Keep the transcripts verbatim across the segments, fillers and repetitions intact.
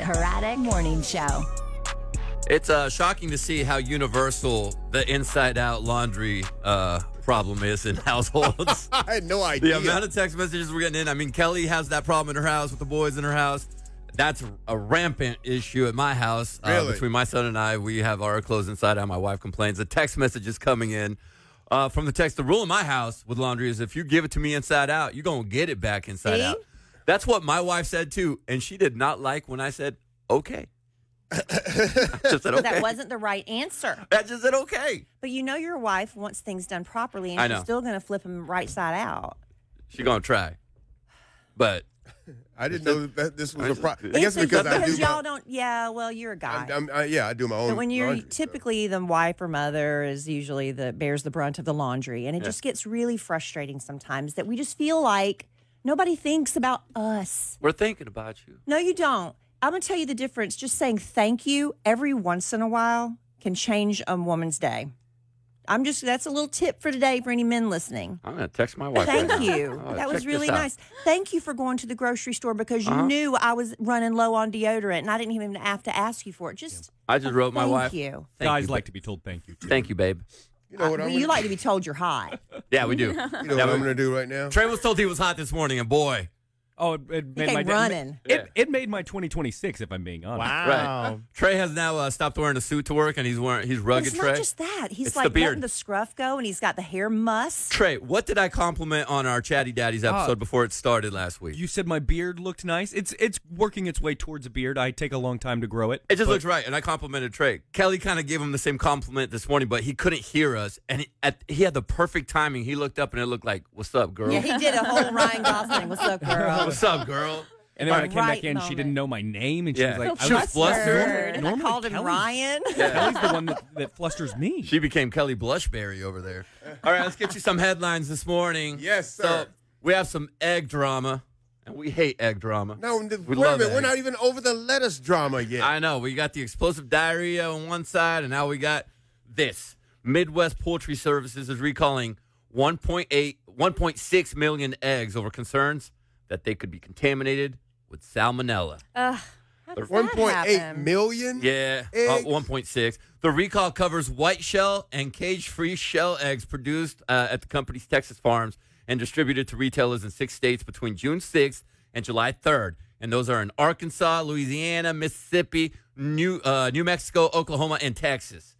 Craddock Morning Show. It's uh, shocking to see how universal the inside-out laundry uh, problem is in households. I had no idea. The amount of text messages we're getting in. I mean, Kelly has that problem in her house with the boys in her house. That's a rampant issue at my house. Really? Uh, between my son and I, we have our clothes inside out. My wife complains. The text message is coming in uh, from the text. The rule in my house with laundry is if you give it to me inside out, you're going to get it back inside See? out. That's what my wife said, too. And she did not like when I said, okay. I just said, okay. That wasn't the right answer. I just said, okay. But you know your wife wants things done properly, and I she's know. still going to flip them right side out. She's going to try. But I didn't know that this was I a just- problem. I guess It's because I because do y'all my, don't. Yeah, well, you're a guy. I'm, I'm, I, yeah, I do my own. But when you're laundry, so. typically the wife or mother is usually the bears the brunt of the laundry, and it Yeah. just gets really frustrating sometimes that we just feel like nobody thinks about us. we're thinking about you. No, you don't. I'm gonna tell you the difference. Just saying thank you every once in a while can change a woman's day. I'm just that's a little tip for today for any men listening. I'm going to text my wife. Thank right now. you. Oh, that check was this really out. nice. Thank you for going to the grocery store because you Uh-huh. knew I was running low on deodorant and I didn't even have to ask you for it. Just I just wrote my thank wife. you. Thank Guys you, like babe. to be told thank you, too. Thank you, babe. You know what I'm Well, you gonna, like to be told you're hot. Yeah, we do. You know Yeah, what we- I'm going to do right now? Trey was told he was hot this morning, and boy. Oh, it, it made came my day- running. It, Yeah. it made my twenty twenty-six, if I'm being honest. Right. Trey has now uh, stopped wearing a suit to work, and he's wearing he's But rugged. it's Trey. not just that. He's It's the like beard. letting the scruff go and he's got the hair muss. Trey, what did I compliment on our Chatty Daddies episode Uh, before it started last week? You said my beard looked nice. It's it's working its way towards a beard. I take a long time to grow it. It just but- looks right, and I complimented Trey. Kelly kind of gave him the same compliment this morning, but he couldn't hear us, and he, at, he had the perfect timing. He looked up, and it looked like, "What's up, girl? Yeah, he did a whole Ryan Gosling. What's up, girl? What's up, girl?" And then when I Right came back in, moment. she didn't know my name, and she Yeah. was like, She was flustered. I Normally called him Kelly's- Ryan. Kelly's the one that, that flusters me. She became Kelly Blushberry over there. All right, let's get you some headlines this morning. Yes, sir. So we have some egg drama, and we hate egg drama. No, We wait a love minute. We're eggs. not even over the lettuce drama yet. I know. We got the explosive diarrhea on one side, and now we got this. Midwest Poultry Services is recalling one point eight, one point six million eggs over concerns that they could be contaminated with salmonella. Ugh, how does one that point eight happen? million? Yeah, uh, Eggs? one point six. The recall covers white shell and cage-free shell eggs produced uh, at the company's Texas farms and distributed to retailers in six states between June sixth and July third. And those are in Arkansas, Louisiana, Mississippi, New uh, New Mexico, Oklahoma, and Texas.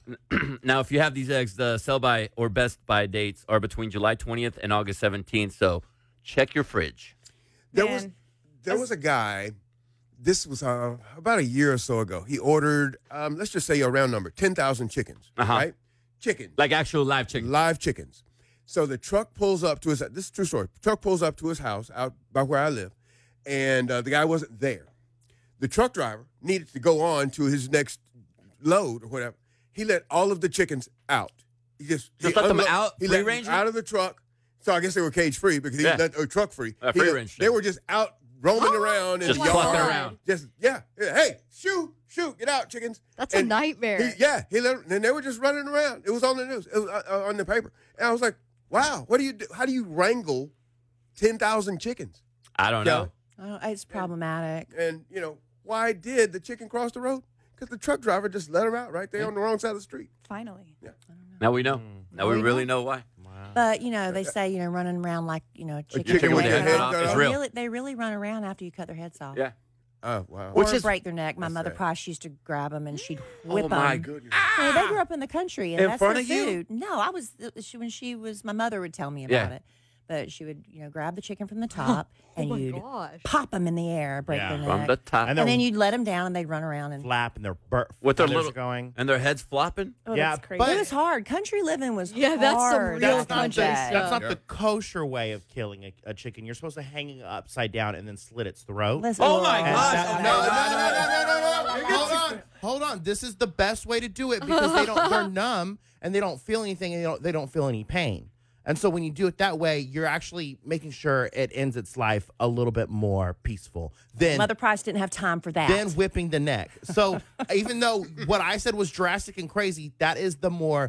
Now, if you have these eggs, the sell-by or best-by dates are between July twentieth and August seventeenth, so check your fridge. There Man. was there was a guy. This was uh, about a year or so ago. He ordered, um, let's just say a round number, ten thousand chickens. Uh-huh. Right? Chickens. Like actual live chicken. Live chickens. So the truck pulls up to his. This is a true story. The truck pulls up to his house out by where I live, and uh, the guy wasn't there. The truck driver needed to go on to his next load or whatever. He let all of the chickens out. He just Just he let them unlo- out, He let them free-range them? out of the truck. So I guess they were cage free because he Yeah. let or truck free. Uh, He free let- range They them. were just out roaming around in Just the yard. clucking around. Just yeah, yeah. Hey, shoot, shoot, get out, chickens. That's a And nightmare. he- yeah, he let, and they were just running around. It was on the news. It was uh, uh, on the paper, and I was like, "Wow, what do you do? How do you wrangle ten thousand chickens?" I don't know. Oh, it's problematic. And you know, why did the chicken cross the road? Because the truck driver just let them out right there on the wrong side of the street. Finally. Now we know. Now we we really know why. But you know, they say you know running around like you know chicken, chicken with their cut head off. cut off. It's They real. Really, they really run around after you cut their heads off. Yeah. Oh wow. Or Which is- break their neck. My That's mother sad. Price used to grab them and she'd whip Oh them. my goodness. You know, they grew up in the country, and In that's front their of you? food. No, I was she, when she was. My mother would tell me about Yeah. it, but she would, you know, grab the chicken from the top and oh my you'd gosh. pop them in the air, break Yeah. their From neck, the top. And and they're then you'd let them down, and they'd run around and. flap and their bur- With their feathers little- going. And their heads flopping? Oh, Yeah, that's crazy. but- It was hard. Country living was Yeah, that's some hard. real That's not, country the, stuff. that's not Yeah. the kosher way of killing a, a chicken. You're supposed to hang it upside down and then slit its throat. Listen, Oh, my Lord. gosh. that- No, no, no, no, no, no, no. Hold on. Hold on. This is the best way to do it because they don't they're numb and they don't feel anything and they don't they don't feel any pain. And so when you do it that way, you're actually making sure it ends its life a little bit more peaceful than Mother Price didn't have time for that. than whipping the neck. So even though what I said was drastic and crazy, that is the more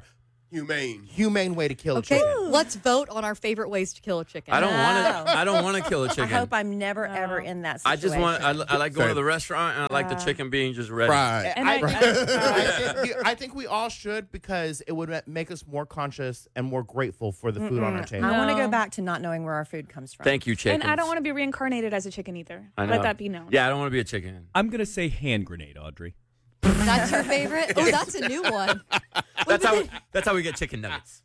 Humane. humane way to kill Okay, a chicken. let's vote on our favorite ways to kill a chicken. I don't want No. to. I don't want to kill a I chicken. hope I'm never ever in that I situation. just want. I, I like going to Same. the restaurant and I like the chicken being just ready. Fried. And I, I- I, think, I think we all should because it would make us more conscious and more grateful for the food on our table. I want to No. go back to not knowing where our food comes from. Thank you, chicken. And I don't want to be reincarnated as a chicken either. I know. Let that be known. Yeah, I don't want to be a chicken. I'm gonna say hand grenade, Audrey. That's your favorite? Oh, that's a new one. That's how. That's how we get chicken nuggets.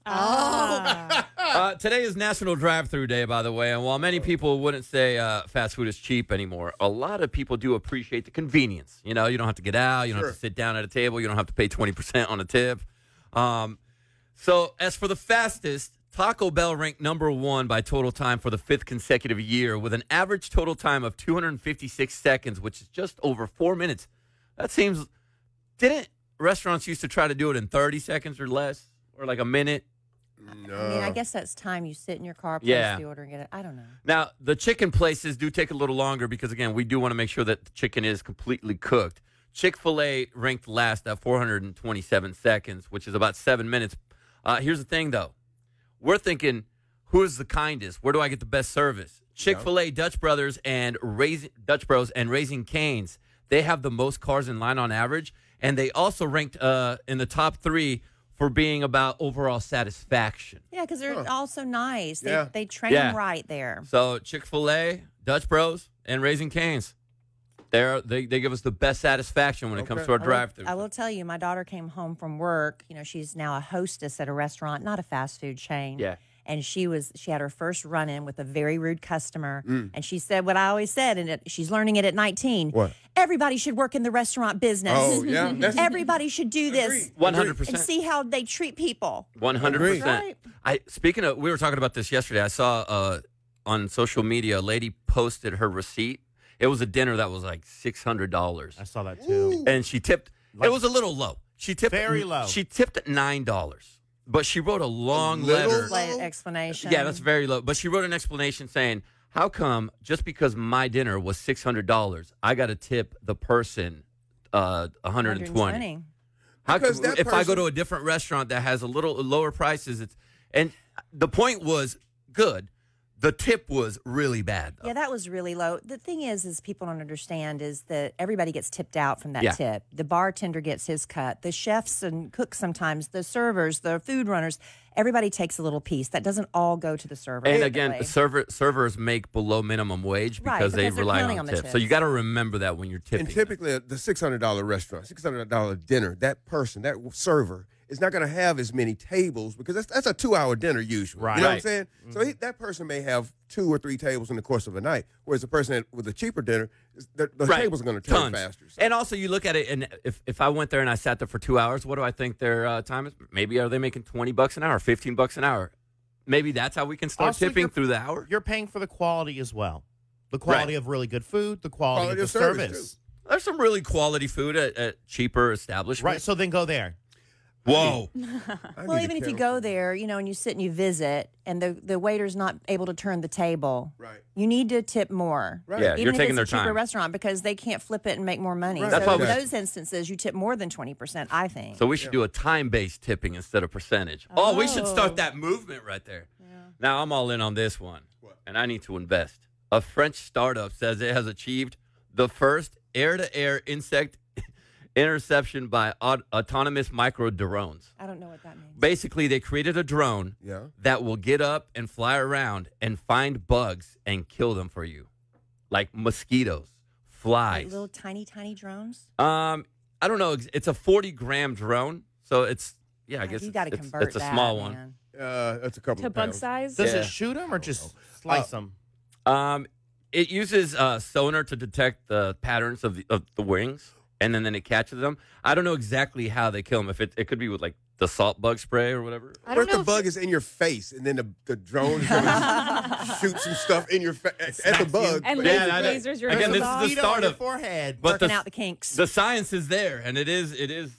Ah. Uh, today is National Drive-Through Day, by the way, and while many people wouldn't say uh, fast food is cheap anymore, a lot of people do appreciate the convenience. You know, you don't have to get out, you don't Sure. have to sit down at a table, you don't have to pay twenty percent on a tip. Um, so, as for the fastest, Taco Bell ranked number one by total time for the fifth consecutive year with an average total time of two hundred fifty-six seconds, which is just over four minutes. That seems. Didn't restaurants used to try to do it in thirty seconds or less, or like a minute? No. I mean, I guess that's time you sit in your car, place Yeah. the order, and get it. I don't know. Now, the chicken places do take a little longer because, again, we do want to make sure that the chicken is completely cooked. Chick-fil-A ranked last at four hundred twenty-seven seconds, which is about seven minutes. Uh, here's the thing, though. We're thinking, who is the kindest? Where do I get the best service? Chick-fil-A, Dutch Brothers, and Raising, Dutch Bros, and Raising Cane's, they have the most cars in line on average, and they also ranked uh, in the top three for being about overall satisfaction. Yeah, because they're all so nice. They, Yeah. they train Yeah. them right there. So Chick-fil-A, Dutch Bros, and Raising Cane's, they're, they they give us the best satisfaction when it comes Okay. to our I will- drive-through. I will tell you, my daughter came home from work. You know, she's now a hostess at a restaurant, not a fast food chain. Yeah. And she was she had her first run in with a very rude customer, Mm. and she said what I always said, and it, she's learning it at nineteen. What? Everybody should work in the restaurant business. Oh, yeah. That's- Everybody should do this Agreed. One hundred and percent. see how they treat people. One hundred Agreed. percent. Right. I speaking of, we were talking about this yesterday. I saw uh, on social media a lady posted her receipt. It was a dinner that was like six hundred dollars, I saw that too. and she tipped. Like- it was a little low. She tipped Very low. She tipped at nine dollars, but she wrote a long little letter. low? Like explanation. Yeah, that's very low. But she wrote an explanation saying, "How come just because my dinner was six hundred dollars, I got to tip the person uh, one hundred and twenty? How Because come, that if I go person- to a different restaurant that has a little lower prices, it's and the point was good. The tip was really bad. Though. Yeah, that was really low. The thing is, is people don't understand is that everybody gets tipped out from that Yeah. tip. The bartender gets his cut. The chefs and cooks sometimes, the servers, the food runners, everybody takes a little piece. That doesn't all go to the server. And by the again, way. the server servers make below minimum wage Right, because they because they're rely counting on on the tips. So you tips. got to remember that when you're tipping. And typically, the six hundred dollars restaurant, six hundred dollars dinner, that person, that server, is not going to have as many tables because that's, that's a two-hour dinner usually. Right. You know what I'm Right. saying? So he, that person may have two or three tables in the course of a night, whereas the person that, with a cheaper dinner, is- the, the Right. tables are going to turn Tons. faster. So- And also, you look at it, and if, if I went there and I sat there for two hours, what do I think their uh, time is? Maybe are they making twenty bucks an hour, fifteen bucks an hour? Maybe that's how we can start Also, tipping you're- through the hour. You're paying for the quality as well. The quality Right. of really good food, the quality, Quality of of the service, service. There's some really quality food at, at cheaper establishments. Right, so then go there. Whoa. I well, need even to if you count. go there, you know, and you sit and you visit, and the the waiter's not able to turn the table, Right. you need to tip more. Right. Yeah, Even you're if taking it's their a cheaper time. restaurant because they can't flip it and make more money. Right. That's so why in we- those instances, you tip more than twenty percent. I think. So we should do a time-based tipping instead of percentage. Oh, we should start that movement right there. Now I'm all in on this one, What? and I need to invest. A French startup says it has achieved the first air-to-air insect interception by aut- autonomous micro drones. I don't know what that means. Basically, they created a drone Yeah. that will get up and fly around and find bugs and kill them for you, like mosquitoes, Like flies. little tiny, tiny drones. Um, I don't know. It's a forty gram drone, so it's yeah. I God, guess you it's, got to it's, convert it's a that, small one. man. Uh, that's a couple To of bug pounds. size? Does Yeah. it shoot them or just slice them? Um, it uses uh, sonar to detect the patterns of the, of the wings, and then, then it catches them. I don't know exactly how they kill them. If it, it could be with like the salt bug spray or whatever. I What don't if know the if bug is in your face and then the, the drone is going to shoot some stuff in your face at the Smacks you. bug? And but- Yeah, laser, that- lasers your again, nose this is off. the Mosquito start on your of- forehead. But Working the, out the kinks. the science is there, and it is it is.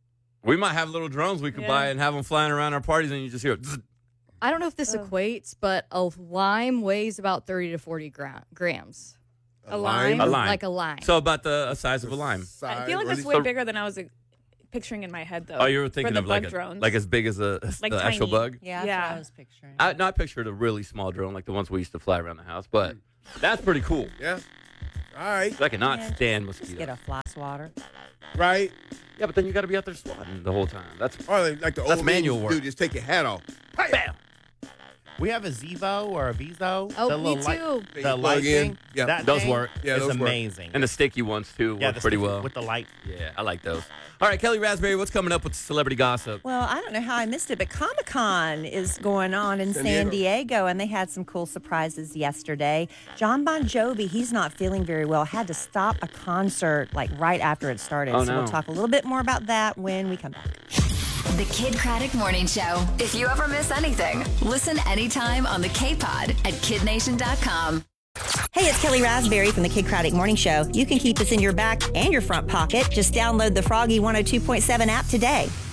We might have little drones we could Yeah. buy and have them flying around our parties, and you just hear. Zzz. I don't know if this Oh. equates, but a lime weighs about thirty to forty gra- grams. A lime? A lime. Like a lime. So about the uh, size of a lime. I feel like that's Size- way bigger than I was uh, picturing in my head though. Oh, you were for thinking the of like bug a, drones. like as big as a as Like the actual tiny. bug. Yeah, that's Yeah. what I was picturing. I not pictured a really small drone like the ones we used to fly around the house, but that's pretty cool. Yeah. All right. I cannot Yeah, stand Just mosquitoes. get a fly swatter. Right. Yeah, but then you got to be out there swatting the whole time. That's Or like, like the That's old man manual used to do, work. just take your hat off. bam. We have a Zevo or a Vizo. Oh, the me little light- too. They the plug light in. thing. Yeah. That Those thing work. Yeah, is those work. amazing. And the sticky ones too yeah, work the pretty sticky- well. with the light. Yeah, I like those. All right, Kelly Raspberry, what's coming up with celebrity gossip? Well, I don't know how I missed it, but Comic Con is going on in San San, Diego. Diego, and they had some cool surprises yesterday. John Bon Jovi, he's not feeling very well, had to stop a concert like right after it started. Oh, so no. we'll talk a little bit more about that when we come back. The Kid Craddock Morning Show. If you ever miss anything, listen anytime on the K-Pod at kid nation dot com. Hey, it's Kelly Raspberry from the Kid Craddock Morning Show. You can keep us in your back and your front pocket. Just download the Froggy one oh two point seven app today.